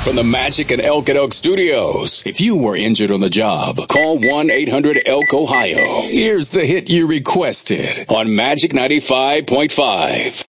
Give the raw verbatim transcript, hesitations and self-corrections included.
From the Magic and Elk at Elk Studios. If you were injured on the job, call one eight hundred elk ohio. Here's the hit you requested on Magic ninety-five point five.